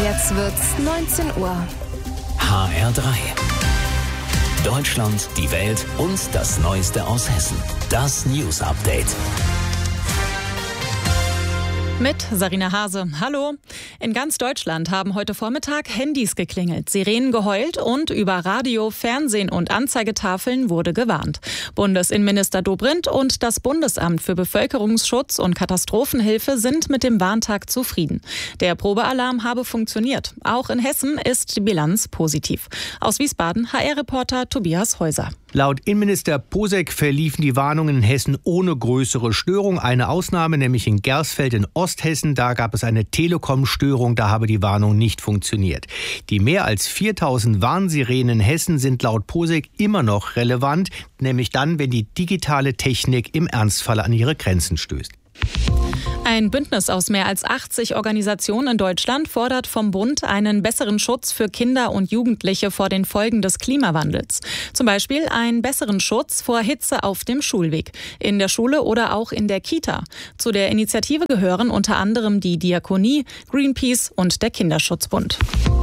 Jetzt wird's 19 Uhr. HR3. Deutschland, die Welt und das Neueste aus Hessen. Das News Update. Mit Sarina Hase. Hallo. In ganz Deutschland haben heute Vormittag Handys geklingelt, Sirenen geheult und über Radio, Fernsehen und Anzeigetafeln wurde gewarnt. Bundesinnenminister Dobrindt und das Bundesamt für Bevölkerungsschutz und Katastrophenhilfe sind mit dem Warntag zufrieden. Der Probealarm habe funktioniert. Auch in Hessen ist die Bilanz positiv. Aus Wiesbaden HR-Reporter Tobias Häuser. Laut Innenminister Posek verliefen die Warnungen in Hessen ohne größere Störung. Eine Ausnahme, nämlich in Gersfeld in Osthessen. Da gab es eine Telekom-Störung, da habe die Warnung nicht funktioniert. Die mehr als 4000 Warnsirenen in Hessen sind laut Posek immer noch relevant, nämlich dann, wenn die digitale Technik im Ernstfall an ihre Grenzen stößt. Ein Bündnis aus mehr als 80 Organisationen in Deutschland fordert vom Bund einen besseren Schutz für Kinder und Jugendliche vor den Folgen des Klimawandels. Zum Beispiel einen besseren Schutz vor Hitze auf dem Schulweg, in der Schule oder auch in der Kita. Zu der Initiative gehören unter anderem die Diakonie, Greenpeace und der Kinderschutzbund.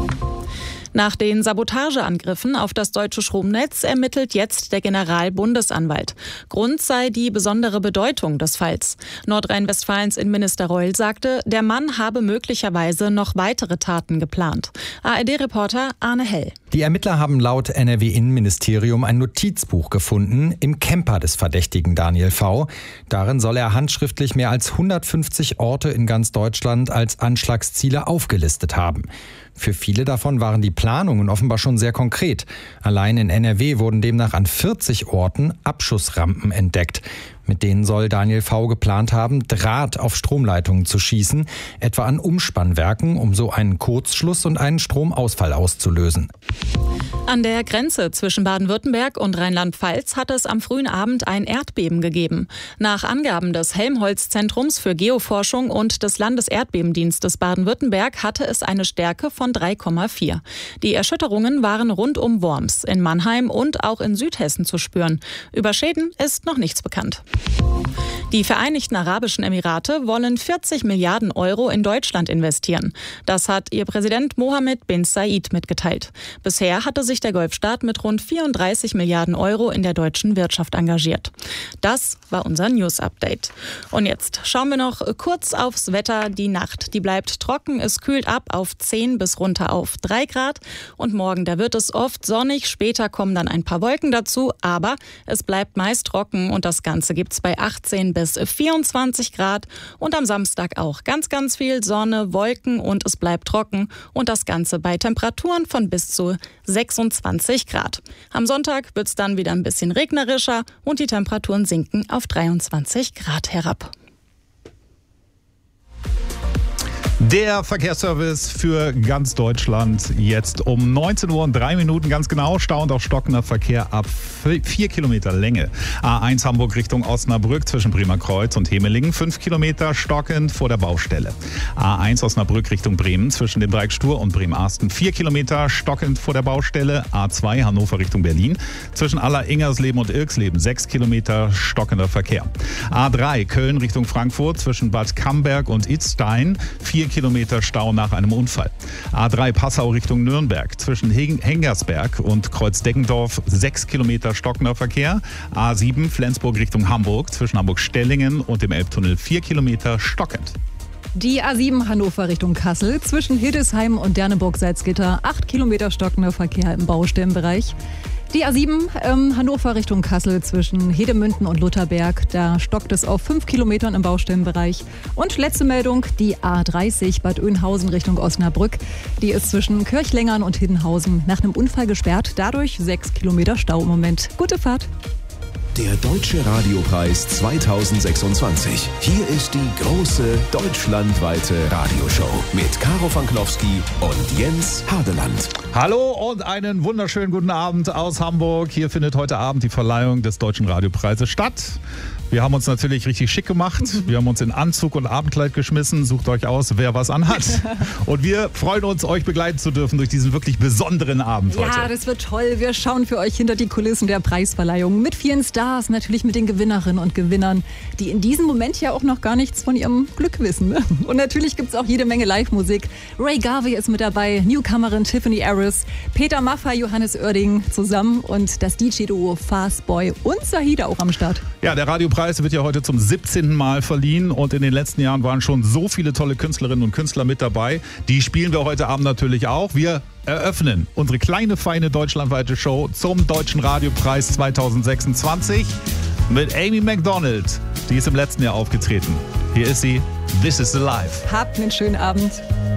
Nach den Sabotageangriffen auf das deutsche Stromnetz ermittelt jetzt der Generalbundesanwalt. Grund sei die besondere Bedeutung des Falls. Nordrhein-Westfalens Innenminister Reul sagte, der Mann habe möglicherweise noch weitere Taten geplant. ARD-Reporter Arne Hell. Die Ermittler haben laut NRW-Innenministerium ein Notizbuch gefunden im Camper des Verdächtigen Daniel V. Darin soll er handschriftlich mehr als 150 Orte in ganz Deutschland als Anschlagsziele aufgelistet haben. Für viele davon waren die Planungen offenbar schon sehr konkret. Allein in NRW wurden demnach an 40 Orten Abschussrampen entdeckt. Mit denen soll Daniel V. geplant haben, Draht auf Stromleitungen zu schießen, etwa an Umspannwerken, um so einen Kurzschluss und einen Stromausfall auszulösen. An der Grenze zwischen Baden-Württemberg und Rheinland-Pfalz hat es am frühen Abend ein Erdbeben gegeben. Nach Angaben des Helmholtz-Zentrums für Geoforschung und des Landeserdbebendienstes Baden-Württemberg hatte es eine Stärke von 3,4. Die Erschütterungen waren rund um Worms, in Mannheim und auch in Südhessen zu spüren. Über Schäden ist noch nichts bekannt. Die Vereinigten Arabischen Emirate wollen 40 Milliarden Euro in Deutschland investieren. Das hat ihr Präsident Mohammed bin Zayed mitgeteilt. Bisher hatte sich der Golfstaat mit rund 34 Milliarden Euro in der deutschen Wirtschaft engagiert. Das war unser News-Update. Und jetzt schauen wir noch kurz aufs Wetter. Die Nacht, die bleibt trocken. Es kühlt ab auf 10 bis runter auf 3 Grad. Und morgen, da wird es oft sonnig. Später kommen dann ein paar Wolken dazu. Aber es bleibt meist trocken und das Ganze gibt es bei 18 bis 24 Grad. Und am Samstag auch ganz, ganz viel Sonne, Wolken und es bleibt trocken. Und das Ganze bei Temperaturen von bis zu 26 Grad. Am Sonntag wird es dann wieder ein bisschen regnerischer und die Temperaturen sinken auf 23 Grad herab. Der Verkehrsservice für ganz Deutschland jetzt um 19 Uhr und 3 Minuten ganz genau. Stauend auf stockender Verkehr ab 4 Kilometer Länge. A1 Hamburg Richtung Osnabrück zwischen Bremer Kreuz und Hemelingen. 5 Kilometer stockend vor der Baustelle. A1 Osnabrück Richtung Bremen zwischen dem Dreieck Stur und Bremen-Arsten. 4 Kilometer stockend vor der Baustelle. A2 Hannover Richtung Berlin zwischen Aller-Ingersleben und Ilksleben. 6 Kilometer stockender Verkehr. A3 Köln Richtung Frankfurt zwischen Bad Camberg und Idstein. 4 Kilometer Stau nach einem Unfall. A3 Passau Richtung Nürnberg zwischen Hengersberg und Kreuz-Deggendorf 6 Kilometer stockender Verkehr. A7 Flensburg Richtung Hamburg zwischen Hamburg-Stellingen und dem Elbtunnel 4 Kilometer stockend. Die A7 Hannover Richtung Kassel zwischen Hildesheim und Derneburg-Salzgitter 8 Kilometer stockender Verkehr im Baustellenbereich. Die A7 Hannover Richtung Kassel zwischen Hedemünden und Lutherberg, da stockt es auf 5 Kilometern im Baustellenbereich. Und letzte Meldung, die A30 Bad Oeynhausen Richtung Osnabrück, die ist zwischen Kirchlengern und Hiddenhausen nach einem Unfall gesperrt, dadurch 6 Kilometer Stau im Moment. Gute Fahrt! Der Deutsche Radiopreis 2026. Hier ist die große deutschlandweite Radioshow mit Caro Fanklowski und Jens Hadeland. Hallo und einen wunderschönen guten Abend aus Hamburg. Hier findet heute Abend die Verleihung des Deutschen Radiopreises statt. Wir haben uns natürlich richtig schick gemacht. Wir haben uns in Anzug und Abendkleid geschmissen. Sucht euch aus, wer was anhat. Und wir freuen uns, euch begleiten zu dürfen durch diesen wirklich besonderen Abend heute. Ja, das wird toll. Wir schauen für euch hinter die Kulissen der Preisverleihung mit vielen Stars Stars, natürlich mit den Gewinnerinnen und Gewinnern, die in diesem Moment ja auch noch gar nichts von ihrem Glück wissen. Ne? Und natürlich gibt es auch jede Menge Live-Musik. Ray Garvey ist mit dabei, Newcomerin Tiffany Harris, Peter Maffay, Johannes Oerding zusammen und das DJ-Duo Fastboy und Sahida auch am Start. Ja, der Radiopreis wird ja heute zum 17. Mal verliehen und in den letzten Jahren waren schon so viele tolle Künstlerinnen und Künstler mit dabei. Die spielen wir heute Abend natürlich auch. Wir eröffnen unsere kleine, feine deutschlandweite Show zum Deutschen Radiopreis 2026 mit Amy Macdonald. Die ist im letzten Jahr aufgetreten. Hier ist sie, This is the Life. Habt einen schönen Abend.